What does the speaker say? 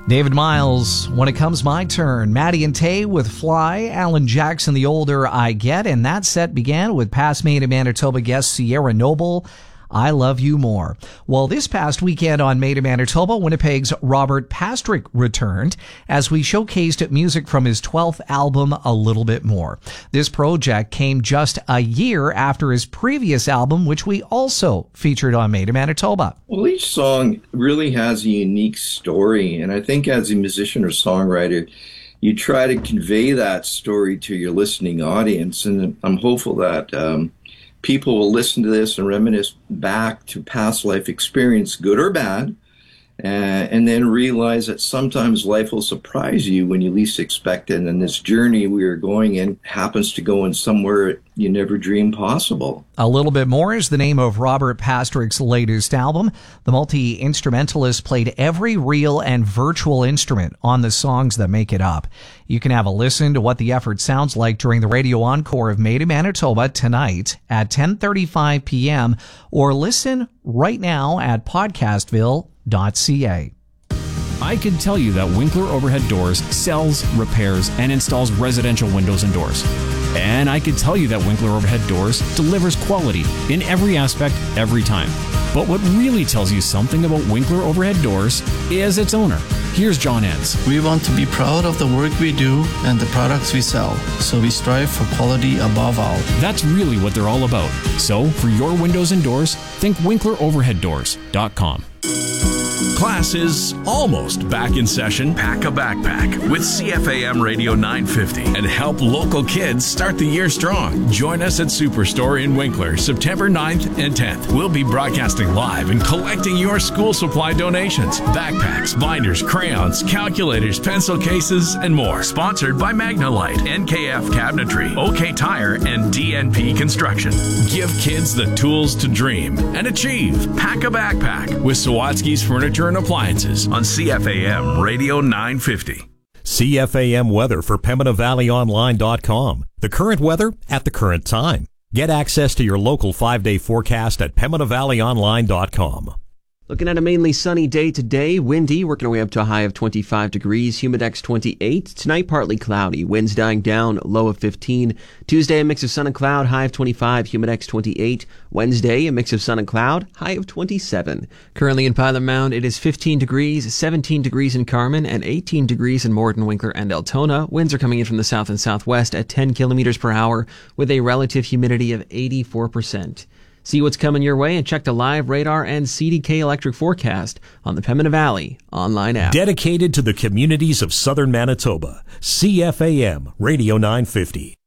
David Miles, When It Comes My Turn. Maddie and Tay with Fly. Alan Jackson, The Older I Get. And that set began with past Maine and Manitoba guest Sierra Noble, I Love You More. Well, this past weekend on Maine and Manitoba, Winnipeg's Robert Pastrick returned as we showcased music from his 12th album, A Little Bit More. This project came just a year after his previous album, which we also featured on Maine and Manitoba. Well, each song really has a unique story, and I think as a musician or songwriter, you try to convey that story to your listening audience, and I'm hopeful that people will listen to this and reminisce back to past life experience, good or bad, and then realize that sometimes life will surprise you when you least expect it. And this journey we are going in happens to go in somewhere you never dreamed possible. A Little Bit More is the name of Robert Pastrick's latest album. The multi-instrumentalist played every real and virtual instrument on the songs that make it up. You can have a listen to what the effort sounds like during the radio encore of Maine and Manitoba tonight at 10:35 p.m. or listen right now at podcastville.ca. I can tell you that Winkler Overhead Doors sells, repairs, and installs residential windows and doors. And I can tell you that Winkler Overhead Doors delivers quality in every aspect, every time. But what really tells you something about Winkler Overhead Doors is its owner. Here's John Entz. We want to be proud of the work we do and the products we sell, so we strive for quality above all. That's really what they're all about. So, for your windows and doors, think WinklerOverheadDoors.com. Class is almost back in session. Pack a backpack with CFAM Radio 950 and help local kids start the year strong. Join us at Superstore in Winkler, September 9th and 10th. We'll be broadcasting live and collecting your school supply donations. Backpacks, binders, crayons, calculators, pencil cases, and more. Sponsored by Magnalite, NKF Cabinetry, OK Tire, and DNP Construction. Give kids the tools to dream and achieve. Pack a backpack with Sawatsky's Furniture and Appliances on CFAM Radio 950. CFAM weather for PembinaValleyOnline.com. The current weather at the current time. Get access to your local 5-day forecast at PembinaValleyOnline.com. Looking at a mainly sunny day today, windy, working our way up to a high of 25 degrees, humidex 28. Tonight, partly cloudy, winds dying down, low of 15. Tuesday, a mix of sun and cloud, high of 25, humidex 28. Wednesday, a mix of sun and cloud, high of 27. Currently in Pilot Mound, it is 15 degrees, 17 degrees in Carman, and 18 degrees in Morden, Winkler, and Altona. Winds are coming in from the south and southwest at 10 kilometers per hour with a relative humidity of 84%. See what's coming your way and check the live radar and CDK electric forecast on the Pembina Valley online app. Dedicated to the communities of southern Manitoba, CFAM Radio 950.